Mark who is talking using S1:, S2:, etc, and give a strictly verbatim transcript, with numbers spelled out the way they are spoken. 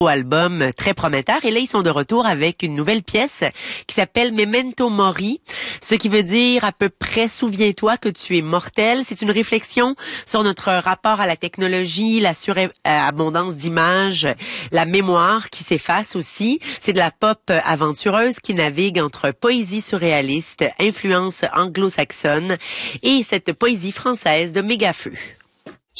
S1: album très prometteur. Et là, ils sont de retour avec une nouvelle pièce qui s'appelle Memento Mori, ce qui veut dire à peu près souviens-toi que tu es mortel. C'est une réflexion sur notre rapport à la technologie, la surabondance d'images, la mémoire qui s'efface aussi. C'est de la pop aventureuse qui navigue entre poésie surréaliste, influence anglo-saxonne et cette poésie française de Mégafeu.